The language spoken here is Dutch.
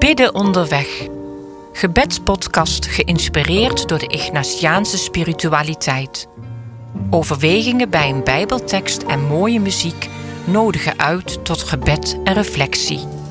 Bidden onderweg. Gebedspodcast geïnspireerd door de Ignatiaanse spiritualiteit. Overwegingen bij een Bijbeltekst en mooie muziek nodigen uit tot gebed en reflectie.